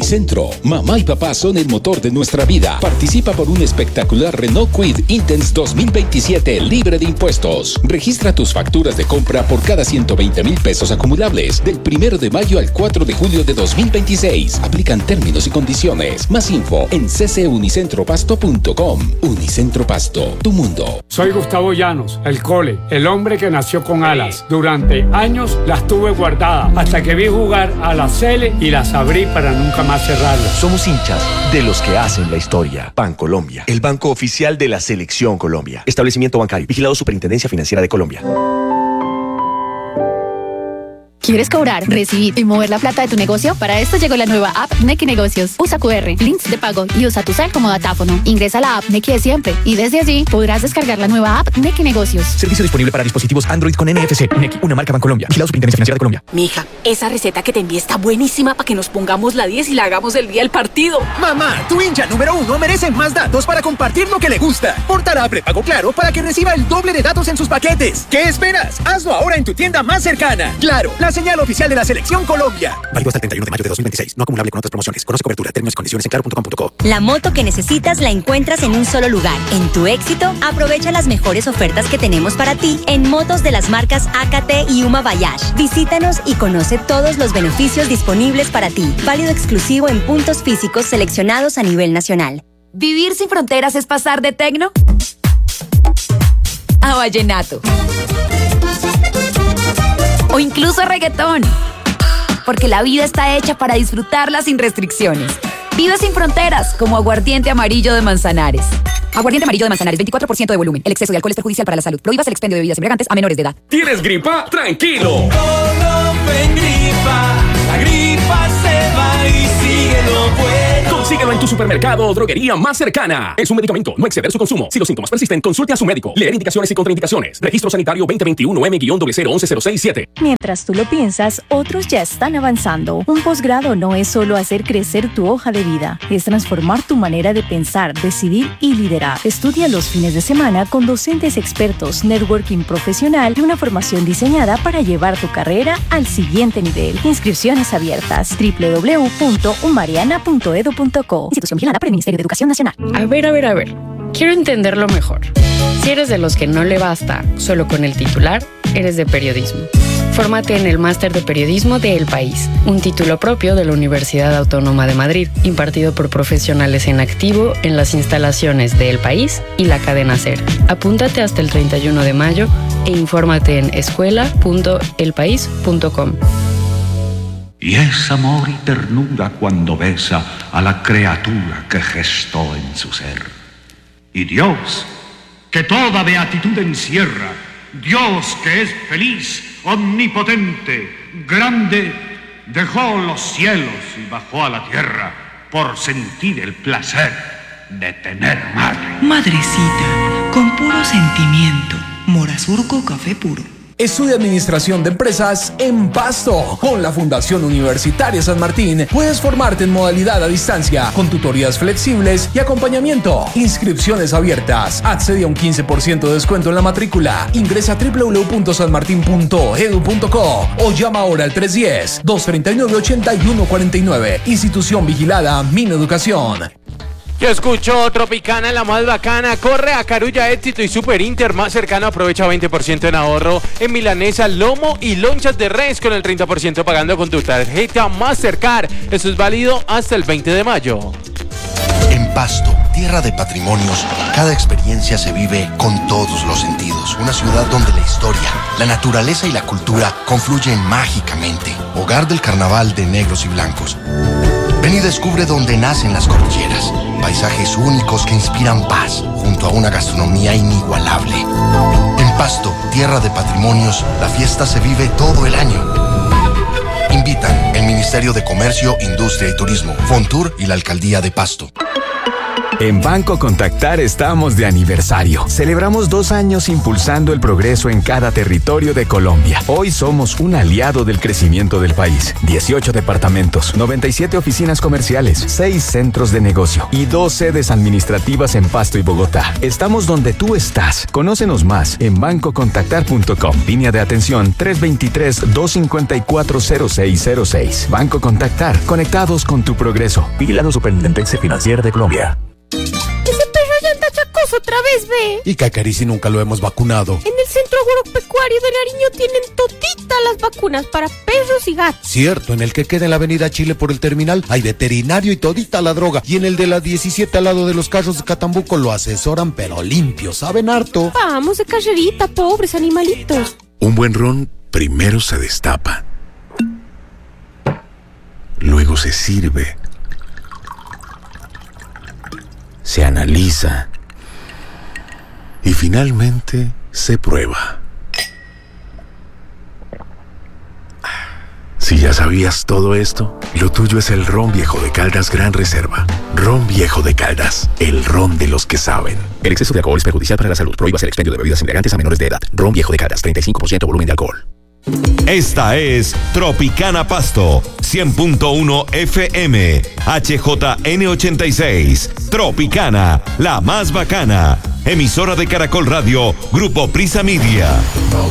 Unicentro. Mamá y papá son el motor de nuestra vida. Participa por un espectacular Renault Kwid Intense 2027 libre de impuestos. Registra tus facturas de compra por cada 120,000 pesos acumulables del 1 de mayo al 4 de julio de 2026. Aplican términos y condiciones. Más info en ccunicentropasto.com. Unicentro Pasto, tu mundo. Soy Gustavo Llanos, el Cole, el hombre que nació con alas. Durante años las tuve guardadas hasta que vi jugar a la Cele y las abrí para nunca más cerrarlas. Somos hinchas de los que hacen la historia. Bancolombia, el banco oficial de la Selección Colombia. Establecimiento bancario, vigilado Superintendencia Financiera de Colombia. ¿Quieres cobrar, recibir y mover la plata de tu negocio? Para esto llegó la nueva app Nequi Negocios. Usa QR, links de pago y usa tu cel como datáfono. Ingresa a la app Nequi de siempre y desde allí podrás descargar la nueva app Nequi Negocios. Servicio disponible para dispositivos Android con NFC. Nequi, una marca Bancolombia. Vigilado Superintendencia Financiera de Colombia. Mija, esa receta que te envié está buenísima para que nos pongamos la 10 y la hagamos el día del partido. Mamá, tu hincha número 1 merece más datos para compartir lo que le gusta. Portará a prepago Claro para que reciba el doble de datos en sus paquetes. ¿Qué esperas? Hazlo ahora en tu tienda más cercana. Claro, la señal oficial de la Selección Colombia. Válido hasta el 31 de mayo de 2026. No acumulable con otras promociones. Conoce cobertura, términos y condiciones en claro.com.co. La moto que necesitas la encuentras en un solo lugar. En Tu Éxito, aprovecha las mejores ofertas que tenemos para ti en motos de las marcas AKT y Uma Bayash. Visítanos y conoce todos los beneficios disponibles para ti. Válido exclusivo en puntos físicos seleccionados a nivel nacional. ¿Vivir sin fronteras es pasar de tecno a vallenato? O incluso reggaetón. Porque la vida está hecha para disfrutarla sin restricciones. Vive sin fronteras, como Aguardiente Amarillo de Manzanares. Aguardiente Amarillo de Manzanares, 24% de volumen. El exceso de alcohol es perjudicial para la salud. Prohíbas el expendio de bebidas embriagantes a menores de edad. ¿Tienes gripa? ¡Tranquilo! La gripa se va y sigue lo bueno. Consíguelo en tu supermercado o droguería más cercana. Es un medicamento, no exceder su consumo. Si los síntomas persisten, consulte a su médico. Leer indicaciones y contraindicaciones. Registro Sanitario 2021-M-0110617. Mientras tú lo piensas, otros ya están avanzando. Un posgrado no es solo hacer crecer tu hoja de vida, es transformar tu manera de pensar, decidir y liderar. Estudia los fines de semana con docentes expertos, networking profesional y una formación diseñada para llevar tu carrera al siguiente nivel. Inscripciones abiertas. www.umariana.edu.co. Institución vigilada por el Ministerio de Educación Nacional. A ver. Quiero entenderlo mejor. Si eres de los que no le basta solo con el titular, eres de periodismo. Fórmate en el Máster de Periodismo de El País, un título propio de la Universidad Autónoma de Madrid, impartido por profesionales en activo en las instalaciones de El País y la cadena SER. Apúntate hasta el 31 de mayo e infórmate en escuela.elpaís.com. Y es amor y ternura cuando besa a la criatura que gestó en su ser. Y Dios, que toda beatitud encierra, Dios que es feliz, omnipotente, grande, dejó los cielos y bajó a la tierra por sentir el placer de tener madre. Madrecita, con puro sentimiento, Morasurco Café Puro. Estudia Administración de Empresas en Pasto. Con la Fundación Universitaria San Martín puedes formarte en modalidad a distancia, con tutorías flexibles y acompañamiento. Inscripciones abiertas. Accede a un 15% de descuento en la matrícula. Ingresa a www.sanmartin.edu.co o llama ahora al 310-239-8149. Institución vigilada Mineducación. Yo escucho Tropicana, la más bacana. Corre a Carulla Éxito y Super Inter más cercano. Aprovecha 20% en ahorro en milanesa, lomo y lonchas de res con el 30% pagando con tu tarjeta Mastercard. Eso es válido hasta el 20 de mayo. En Pasto, tierra de patrimonios, cada experiencia se vive con todos los sentidos. Una ciudad donde la historia, la naturaleza y la cultura confluyen mágicamente. Hogar del carnaval de negros y blancos. Ven y descubre dónde nacen las cordilleras. Paisajes únicos que inspiran paz, junto a una gastronomía inigualable. En Pasto, tierra de patrimonios, la fiesta se vive todo el año. Invitan el Ministerio de Comercio, Industria y Turismo, Fontur y la Alcaldía de Pasto. En Banco Contactar estamos de aniversario. Celebramos 2 años impulsando el progreso en cada territorio de Colombia. Hoy somos un aliado del crecimiento del país. 18 departamentos, 97 oficinas comerciales, 6 centros de negocio y 2 sedes administrativas en Pasto y Bogotá. Estamos donde tú estás. Conócenos más en bancocontactar.com. Línea de atención 323-254-0606. Banco Contactar. Conectados con tu progreso. Vigilado Superintendencia Financiera de Colombia. Ese perro ya anda chacoso otra vez, ve. Y Cacari, si nunca lo hemos vacunado. En el Centro Agropecuario de Nariño tienen toditas las vacunas para perros y gatos. Cierto, en el que queda en la Avenida Chile por el terminal hay veterinario y todita la droga. Y en el de la 17 al lado de los carros de Catambuco lo asesoran, pero limpio, saben harto. Vamos de carrerita, pobres animalitos. Un buen ron primero se destapa. Luego se sirve. Se analiza y finalmente se prueba. Si ya sabías todo esto, lo tuyo es el Ron Viejo de Caldas Gran Reserva. Ron Viejo de Caldas, el ron de los que saben. El exceso de alcohol es perjudicial para la salud. Prohíbase el expendio de bebidas embriagantes a menores de edad. Ron Viejo de Caldas, 35% volumen de alcohol. Esta es Tropicana Pasto, 100.1 FM, HJN86. Tropicana, la más bacana. Emisora de Caracol Radio, Grupo Prisa Media.